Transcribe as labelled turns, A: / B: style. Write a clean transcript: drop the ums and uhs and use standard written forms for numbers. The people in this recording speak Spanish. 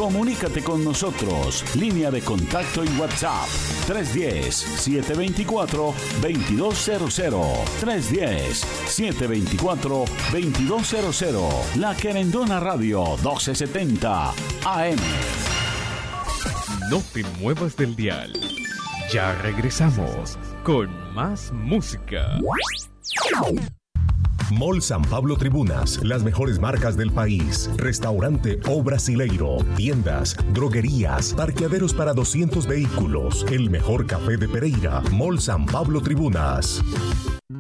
A: Comunícate con nosotros. Línea de contacto y WhatsApp 310-724-2200. 310-724-2200. La Querendona Radio 1270 AM.
B: No te muevas del dial. Ya regresamos con más música.
C: Mall San Pablo Tribunas, las mejores marcas del país. Restaurante O Brasileiro, tiendas, droguerías, parqueaderos para 200 vehículos. El mejor café de Pereira. Mall San Pablo Tribunas.